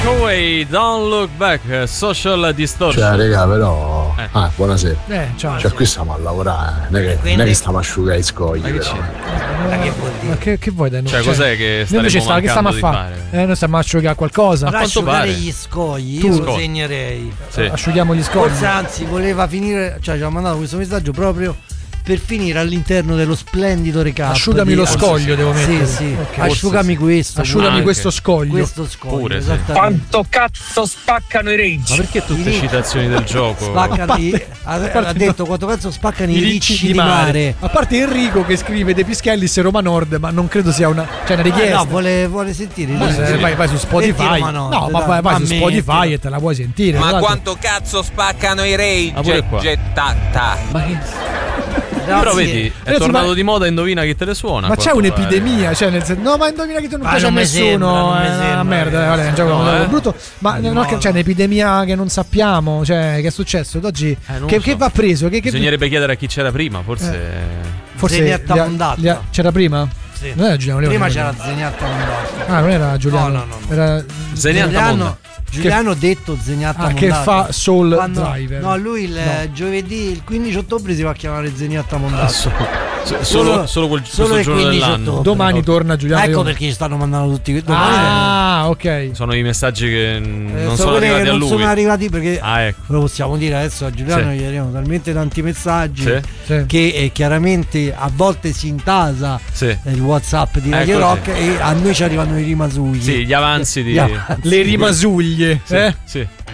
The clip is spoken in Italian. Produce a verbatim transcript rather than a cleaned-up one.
Away, Don't Look Back, Social Distortion. Cioè, raga, però. Eh. Ah, buonasera. Eh, ciao. Cioè, qui stiamo a lavorare, non è che, Quindi... non è che stiamo a asciugare i scogli. Ma che però. Ma che vuol dire? Ma che, che vuoi da noi? Cioè, cos'è che noi invece staremo sta, che stiamo a mancando fare? di fare? Eh, noi stiamo a asciugare qualcosa. A Per quanto asciugare pare. gli scogli, Tu- io lo Scogli. segnerei. Sì. Asciughiamo gli scogli. Forse anzi voleva finire, cioè ci ha mandato questo messaggio proprio per finire all'interno dello splendido recap. Asciugami di- lo scoglio, devo mettere. Sì, sì. Ok. Asciugami questo. Asciugami Anche. questo scoglio. questo scoglio. Pure, sì. Esattamente. Quanto cazzo spaccano i rage? Ma perché tutte citazioni del gioco? Spaccano i, ha, ha parte detto quanto cazzo spaccano i I ricci di mare. A parte Enrico che scrive De Pischellis e Roma Nord, ma non credo sia una, cioè una Ah, richiesta. no, vuole, vuole sentire. Ma lui- se sì. vai, vai su Spotify. Metti Roma Nord, no, ma dai, vai, vai su ma Spotify mettilo. e te la puoi sentire. Ma Tra l'altro- quanto cazzo spaccano i rage? Ah, pure qua. Gettata. Ma che... Ragazzi, Però vedi, è ragazzi, tornato ma- di moda, indovina chi te le suona. Ma a c'è quanto un'epidemia, cioè nel senso, no, ma indovina che tu non Ma piace a non mi nessuno, sembra, non mi è una sembra, merda, eh. guarda, è un gioco No, molto eh. brutto, ma Ma no, no, che c'è un'epidemia che non sappiamo, cioè che è successo oggi, Eh, non che, lo che so. va preso, che, che Bisognerebbe chiedere a chi c'era prima, forse. forse Zeniatta li ha- Mondatta. li ha- c'era prima? Sì. Non era Giuliano Leone. Prima quello. c'era Zeniatta Mondatta. Ah, non era Giuliano. No, no, no, no. Era Zeniatta Giuliano, Monda. Giuliano detto Zeniatta Ah, che Mondatta. fa Soul Quando- Driver. No, lui il No. giovedì, il quindici ottobre si va a chiamare Zeniatta Mondatta. Solo, solo, solo quel, solo questo il giorno quindici dell'anno. ottobre. Domani Ok. torna Giuliano Ecco Leone. perché ci stanno mandando tutti que- domani. Ah, ok. Sono i messaggi che mm, Eh, non sono sono quelli arrivati che a non lui. sono arrivati perché Ah, ecco. lo possiamo dire adesso a Giuliano Sì. gli arrivano talmente tanti messaggi Sì. Sì. che eh, chiaramente a volte si intasa Sì. eh, il WhatsApp di È Radio così. Rock e a noi ci arrivano i rimasugli. Sì, gli avanzi di. Gli avanzi. Le rimasuglie, Sì, eh? sì.